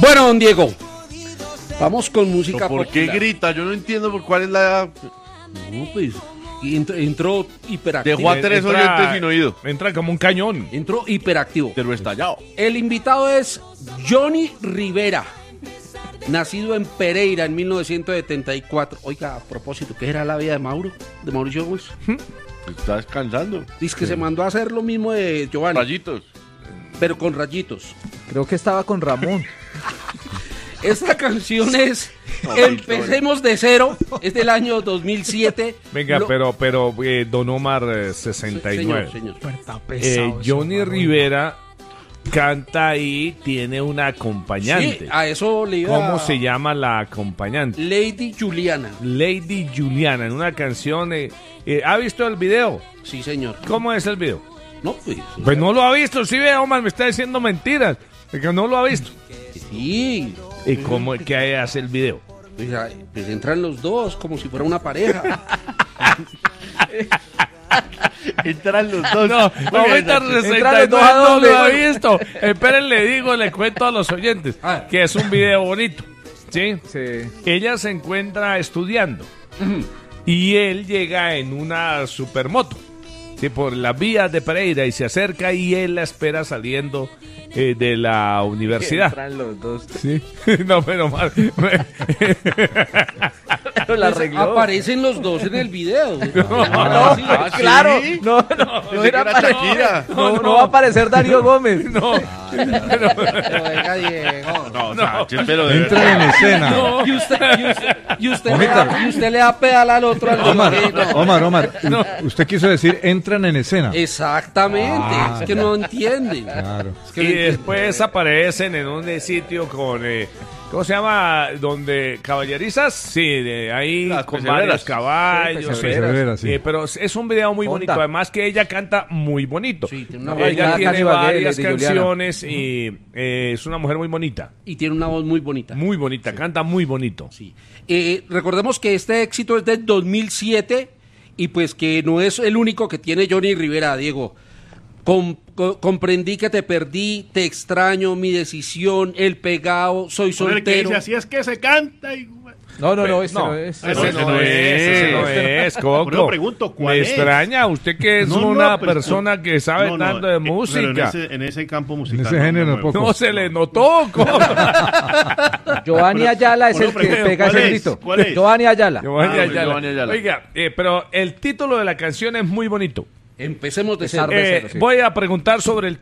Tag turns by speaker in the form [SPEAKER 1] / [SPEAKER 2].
[SPEAKER 1] Bueno, don Diego, vamos con música
[SPEAKER 2] ¿Por qué
[SPEAKER 1] popular.
[SPEAKER 2] grita? Yo no entiendo por cuál es la...
[SPEAKER 1] No, pues, entró hiperactivo.
[SPEAKER 2] Dejó a 3 oyentes sin oído.
[SPEAKER 3] Entra como un cañón.
[SPEAKER 1] Entró hiperactivo.
[SPEAKER 2] De lo estallado.
[SPEAKER 1] El invitado es Johnny Rivera, nacido en Pereira en 1974. Oiga, a propósito, ¿qué era la vida de Mauricio Gómez?
[SPEAKER 2] Está descansando.
[SPEAKER 1] Dice que se mandó a hacer lo mismo de Giovanni,
[SPEAKER 2] Rayitos.
[SPEAKER 1] pero con rayitos.
[SPEAKER 4] Creo que estaba con Ramón.
[SPEAKER 1] Esta canción es Empecemos de cero, es del año 2007.
[SPEAKER 3] Venga, pero Don Omar 69.
[SPEAKER 1] Señor.
[SPEAKER 3] Johnny Rivera canta ahí, tiene una
[SPEAKER 1] Sí,
[SPEAKER 3] acompañante.
[SPEAKER 1] a eso le iba.
[SPEAKER 3] ¿Cómo se llama la acompañante?
[SPEAKER 1] Lady Juliana.
[SPEAKER 3] Lady Juliana, en una canción. ¿Ha visto el video?
[SPEAKER 1] Sí, señor.
[SPEAKER 3] ¿Cómo es el video?
[SPEAKER 1] No, pues.
[SPEAKER 3] Pues no lo ha visto, sí ve, Omar, me está diciendo mentiras. Que no lo ha visto.
[SPEAKER 1] Sí.
[SPEAKER 3] ¿Y cómo es que hace el video?
[SPEAKER 1] Pues entran los dos como si fuera una pareja.
[SPEAKER 2] Entran los dos.
[SPEAKER 3] No, ahorita
[SPEAKER 4] Entran los
[SPEAKER 3] 69
[SPEAKER 4] dos, ¿a
[SPEAKER 3] no
[SPEAKER 4] dónde?
[SPEAKER 3] lo ha visto. Esperen, le cuento a los oyentes
[SPEAKER 1] Ah.
[SPEAKER 3] que es un video bonito. ¿Sí?
[SPEAKER 4] Sí.
[SPEAKER 3] Ella se encuentra estudiando y él llega en una supermoto, ¿sí? Por las vías de Pereira y se acerca y él la espera saliendo de la universidad.
[SPEAKER 4] Entran los dos.
[SPEAKER 3] ¿Sí? No, pero mal.
[SPEAKER 4] Pero la arregló.
[SPEAKER 1] Aparecen los dos en el video.
[SPEAKER 4] No,
[SPEAKER 1] Sí.
[SPEAKER 4] claro.
[SPEAKER 2] ¿sí?
[SPEAKER 4] No
[SPEAKER 2] Pensé
[SPEAKER 4] era
[SPEAKER 2] que era
[SPEAKER 4] para-
[SPEAKER 2] Shakira.
[SPEAKER 4] no va a aparecer Darío Gómez.
[SPEAKER 3] No,
[SPEAKER 1] Pero venga, Diego.
[SPEAKER 2] No, Sánchez, pero de
[SPEAKER 5] Entran en escena.
[SPEAKER 1] Y usted le da pedal al otro.
[SPEAKER 5] Omar,
[SPEAKER 1] No.
[SPEAKER 5] Omar, usted quiso decir entran en escena.
[SPEAKER 1] Exactamente. Es que no entienden.
[SPEAKER 5] Claro.
[SPEAKER 1] Es que
[SPEAKER 3] y
[SPEAKER 1] no entienden.
[SPEAKER 3] después aparecen en un sitio con ¿cómo se llama? Donde caballerizas, sí, ahí
[SPEAKER 2] Las
[SPEAKER 3] con
[SPEAKER 2] pesebreras.
[SPEAKER 3] varios caballos,
[SPEAKER 4] Sí,
[SPEAKER 3] sí.
[SPEAKER 5] pesebreras, sí.
[SPEAKER 3] Pero es un video muy
[SPEAKER 4] Honda.
[SPEAKER 3] bonito, además que ella canta muy bonito.
[SPEAKER 1] Sí, tiene una
[SPEAKER 3] Ella
[SPEAKER 4] bailada
[SPEAKER 3] tiene
[SPEAKER 4] casi Ibagué,
[SPEAKER 3] varias
[SPEAKER 4] Lady Juliana.
[SPEAKER 3] canciones y es una mujer muy bonita,
[SPEAKER 1] Y tiene una voz muy bonita.
[SPEAKER 3] canta muy bonito.
[SPEAKER 1] Sí. Recordemos que este éxito es del 2007 y pues que no es el único que tiene Johnny Rivera, Diego. Comprendí que te perdí, te extraño, mi decisión, el pegado, soy soltero.
[SPEAKER 6] Así es que se canta.
[SPEAKER 4] No, ese no es.
[SPEAKER 3] Ese no es, Coco.
[SPEAKER 6] Por eso pregunto, ¿cuál
[SPEAKER 3] Me
[SPEAKER 6] es?
[SPEAKER 3] extraña, usted que es
[SPEAKER 6] No,
[SPEAKER 3] una
[SPEAKER 6] pero-
[SPEAKER 3] persona que sabe
[SPEAKER 6] No,
[SPEAKER 3] tanto de
[SPEAKER 6] pero
[SPEAKER 3] música.
[SPEAKER 6] en ese campo musical.
[SPEAKER 5] En ese género
[SPEAKER 6] me
[SPEAKER 5] no
[SPEAKER 6] muevo.
[SPEAKER 5] poco.
[SPEAKER 3] No se le notó, Coco.
[SPEAKER 4] Giovanni Ayala es el
[SPEAKER 6] Bueno,
[SPEAKER 4] que
[SPEAKER 6] pero
[SPEAKER 4] pega
[SPEAKER 6] ¿cuál
[SPEAKER 4] ese
[SPEAKER 6] es?
[SPEAKER 4] grito.
[SPEAKER 6] ¿Cuál es?
[SPEAKER 4] Giovanni Ayala.
[SPEAKER 3] Giovanni
[SPEAKER 2] bueno,
[SPEAKER 3] Ayala.
[SPEAKER 2] Giovanni Ayala.
[SPEAKER 3] Oiga, pero el título de la canción es muy bonito.
[SPEAKER 1] Empecemos de cero.
[SPEAKER 4] Empezar de cero, sí.
[SPEAKER 3] Voy a preguntar sobre el